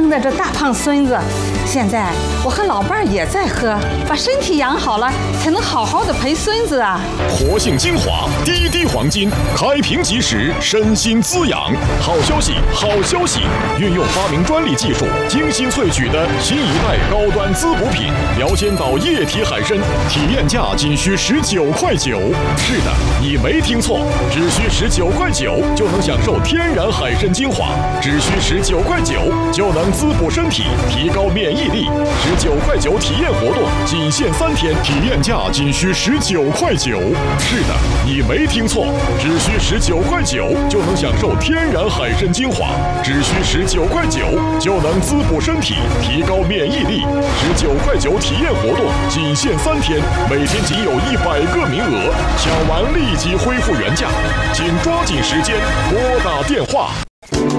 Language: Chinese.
生的这大胖孙子。现在我和老伴儿也在喝，把身体养好了，才能好好的陪孙子啊。 活性精华，滴滴黄金，开瓶即食，身心滋养。好消息，好消息！运用发明专利技术，精心萃取的新一代高端滋补品——辽仙岛液体海参，体验价仅需19.9块。是的，你没听错，只需19.9块就能享受天然海参精华，只需19.9块就能滋补身体，提高免疫力。19.9块体验活动仅限3天，体验价仅需19.9块。是的，你没听错，只需19.9块就能享受天然海参精华，只需19.9块就能滋补身体，提高免疫力。19.9块体验活动仅限3天，每天仅有100个名额，抢完立即恢复原价，请抓紧时间拨打电话。